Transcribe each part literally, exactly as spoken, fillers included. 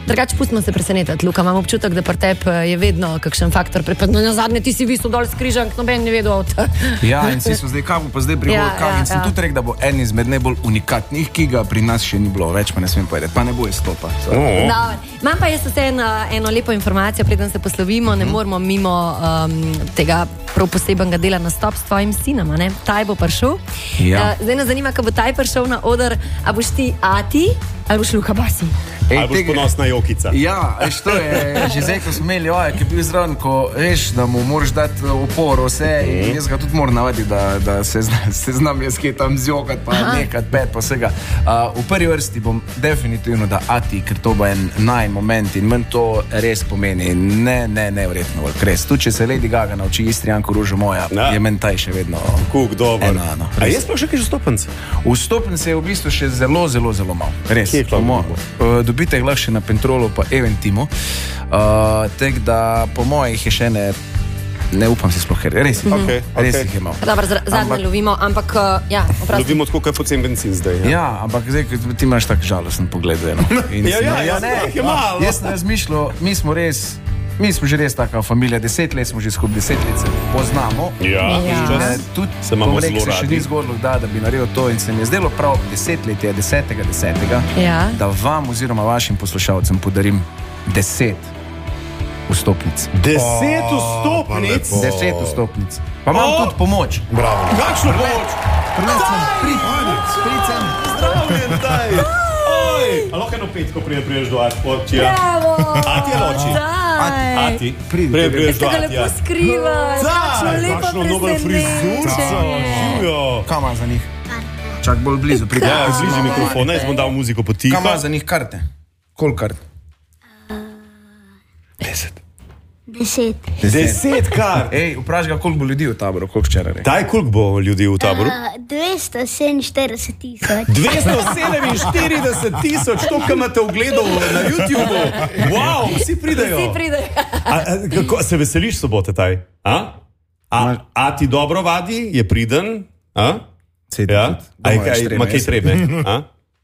Drugače pustimo se presenetiti, Luka, imam občutek, da pri tebi je vedno kakšen faktor. No, na zadnje ti si visel dol s križank, noben ne vedel od... Ja, in si so zdaj kam, pa zdaj prihodil Ja, kam. ja, In sem ja. tudi rekel, da bo en izmed najbolj unikatnih, ki ga pri nas še ni bilo več, pa ne smem povedati. Pa ne bo izstopa. Dobar. Imam pa jaz vse eno, eno lepo informacijo, preden se poslovimo, ne moramo mimo um, tega prav posebnega dela nastop s tvojim sinom, ne? Taj bo prišel. Ja. Uh, zdaj nas zanima, ko bo Taj prišel na oder, a boš ti Ati ali boš Luka Basi? Ej, ali boš tega... ponosna Jokica? Ja, veš, to je že zdaj, ko smo imeli ojek, ki je bil zraven, ko veš, da mu moraš dati oporo vse mm. in jaz ga tudi moram navaditi, da, da se, zna, se znam jaz kje tam zjokati, pa Aha. nekat, pet, pa vsega. Uh, v prvi vrsti bom definitivno da Ati, ker to bo en naj moment in meni to res pomeni. Ne, ne, ne, vredno, res. Tudi, če se Lady Gaga nauči Istrijanko Ružo moja, ja. je meni taj še vedno Kuk, dober. eno. No, A je sploh še kaj vstopnic? Vstopnic je v bistvu še zelo, zelo, zelo malo. Res. Uh, dobite jih lahko še na Pentrolu pa Eventimu. Uh, Tek da po mojih je še ne, ne upam si sploh, res, mm-hmm. okay, res okay. jih je malo. Dobro, zadnje ampak, lovimo, ampak uh, ja, oprosti. Lovimo tako, kaj pocen benzin zdaj. Ja, ja ampak zdaj, ti imaš tak žalosten pogled. No. ja, ja, ja, ne, je malo. Jaz sem razmišljal, mi smo res, mi smo že res taka familija, deset let smo že skupaj, deset let se poznamo. Ja, ja. Tudi se imamo zelo radi. Se še ni zgodilo, da, da bi naredil to in se mi je zdelo prav desetletje, desetega desetega, ja. da vam oziroma vašim poslušalcem podarim deset vstopnic. Deset vstopnic? Oh, deset vstopnic. Pa imam oh. tudi pomoč. Bravo. Kakšno pomoč? Pricem. Zdravljen, daj. Oj. A lahko eno pet, ko prije priješ do Ati. Bravo. Ati je loči. Ati. Prije priješ do Ati. Jaz ga lepo skrivaj. Kakšno lepo presenečenje. Kam ima za njih? Čak bolj blizu. Ja, blizu mikrofona, jaz bom dal muziko potiho. Kam ima za njih karte? Koliko kart? Deset. Deset. Deset kart. Ej, vprašaj ga, koliko bo ljudi v taboru, koliko včeraj rekel. Daj, koliko bo ljudi v taboru? dvesto sedeminštirideset tisoč. dvesto sedeminštirideset tisoč, to, kar imate ogledal na YouTubeu. Wow, vsi pridejo. Vsi pridejo. A, a, kako, se veseliš sobote, Taj? A? A, a ti dobro vadi, je priden? A? Sedi ja? tudi. A je kaj, ima kaj trebe? A?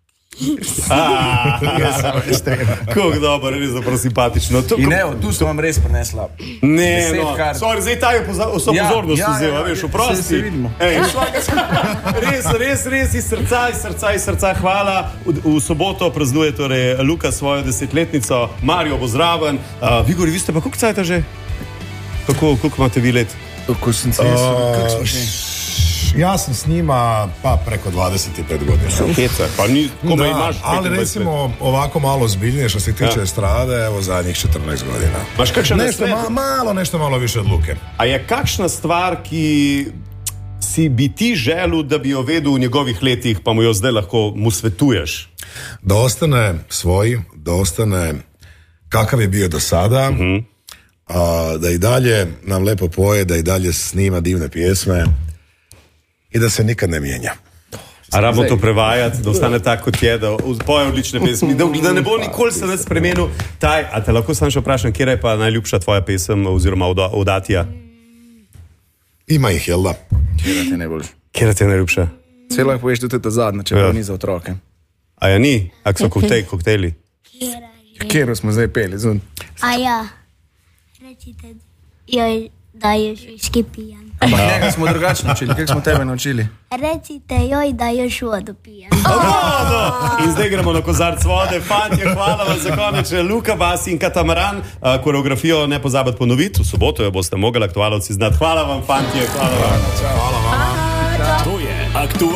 Kako dobro, res zelo simpatično. To, in evo, tu sem vam res prinesla. Ne, no, sorry, zdaj ta je poza, vso ja, pozornost ja, vzela, ja, veš, oprosti. Se, se vidimo. Ej, res, res, res, iz srca, iz srca, iz srca, hvala. V, v soboto praznuje torej Luka svojo desetletnico, Mario bo zraven. Uh, Vigor, vi ste pa koliko cajta že? Kako, koliko imate vi let? Kako sem se jaz, uh, kako smo že? Jaz sem s njima pa preko dvadeset pet godina. Heca, pa ni, kome imaš? Ali recimo ovako malo zbiljnije što se tiče ja. estrade, evo zadnjih četrnaest godina. Maš kakšen nešto ma, malo, nešto malo više od Luke. A je kakšna stvar, ki si bi ti želel, da bi jo vedel v njegovih letih, pa mu jo zdaj lahko mu svetuješ? Da ostane svoj, da ostane kakav je bio do sada, uh-huh. a, da i dalje nam lepo poje, da i dalje snima divne pjesme i da se nikad ne mijenja. A rabimo to prevajati, da ostane tako kot je, da poje odlične pesmi, da, da ne bo nikoli se več spremenil. Taj, a te lahko sam še vprašam, kje je pa najljubša tvoja pesem oziroma od, od Atija? Ima ih, jel da? Kje ti je najboljša? Kje ti je najljubša? Celo lahko poveš, da to je ta zadnja, če ja. ni za otroke. A ja ni? A so koktej, koktejli? Kjero smo zdaj peli, zun? A ja, recite joj, da je šviški pijan. Ampak njega smo drugače naučili, kako smo tebe naučili? Recite joj, da je vodo pijan. Vodo! In zdaj gremo na kozarc vode. Fantje, hvala vam za konec. Luka Basi in Katamaran. Koreografijo ne pozabite ponoviti. V soboto jo boste mogli aktualovci znati. Hvala vam, fantje, hvala vam. Hvala vam. To je aktualno.